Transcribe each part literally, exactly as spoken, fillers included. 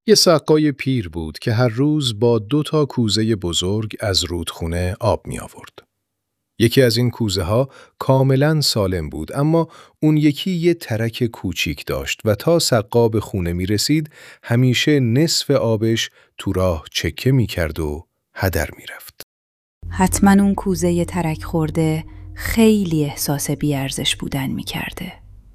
یه سقای پیر بود که هر روز با دو تا کوزه بزرگ از رودخونه آب می آورد. یکی از این کوزه ها کاملا سالم بود، اما اون یکی یه ترک کوچیک داشت و تا سقا به خونه می رسید همیشه نصف آبش تو راه چکه می کرد و هدر می رفت. حتما اون کوزه ترک خورده خیلی احساس بیارزش بودن می کرده.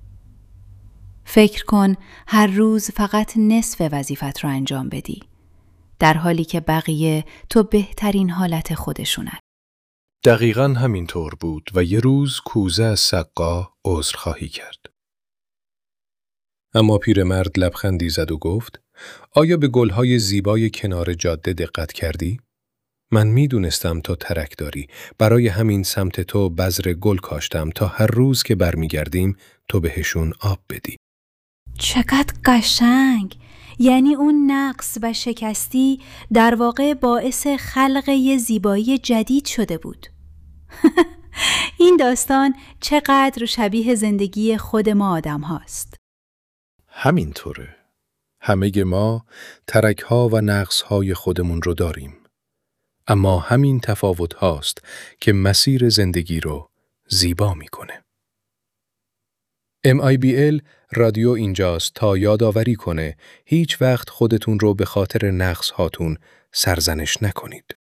فکر کن هر روز فقط نصف وظیفت رو انجام بدی، در حالی که بقیه تو بهترین حالت خودشونن. دقیقاً همینطور بود و یه روز کوزه از سقا عذرخواهی کرد. اما پیرمرد لبخندی زد و گفت: آیا به گلهای زیبای کنار جاده دقت کردی؟ من میدونستم تو ترک داری، برای همین سمت تو بذر گل کاشتم تا هر روز که برمیگردیم تو بهشون آب بدی. چقدر قشنگ! یعنی اون نقص و شکستی در واقع باعث خلق یه زیبایی جدید شده بود. این داستان چقدر شبیه زندگی خود ما آدم هاست. همینطوره. همه ما ترک ها و نقص های خودمون رو داریم. اما همین تفاوت هاست که مسیر زندگی رو زیبا میکنه. ام آی بی ال رادیو اینجاست تا یادآوری کنه هیچ وقت خودتون رو به خاطر نقص هاتون سرزنش نکنید.